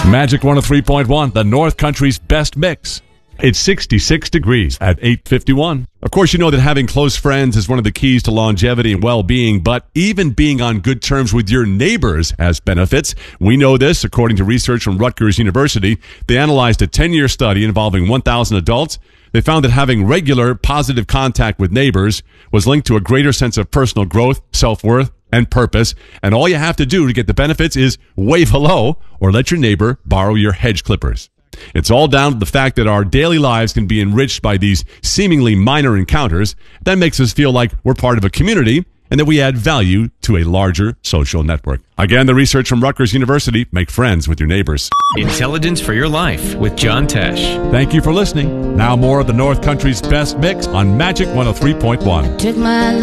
Magic 103.1, the North Country's best mix. It's 66 degrees at 8:51. Of course, you know that having close friends is one of the keys to longevity and well-being, but even being on good terms with your neighbors has benefits. We know this according to research from Rutgers University. They analyzed a 10-year study involving 1,000 adults. They found that having regular positive contact with neighbors was linked to a greater sense of personal growth, self-worth, and purpose. And all you have to do to get the benefits is wave hello or let your neighbor borrow your hedge clippers. It's all down to the fact that our daily lives can be enriched by these seemingly minor encounters. That makes us feel like we're part of a community and that we add value to a larger social network. Again, the research from Rutgers University, make friends with your neighbors. Intelligence for Your Life with John Tesh. Thank you for listening. Now more of the North Country's best mix on Magic 103.1.